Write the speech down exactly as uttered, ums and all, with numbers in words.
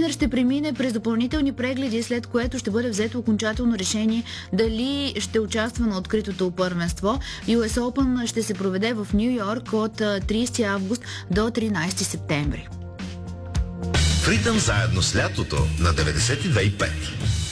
Синер ще премине през допълнителни прегледи, след което ще бъде взето окончателно решение дали ще участва на откритото първенство. ю ес Open ще се проведе в Ню Йорк от тридесети август до тринадесети септември. В ритъм заедно с лятото на деветдесет и две и пет.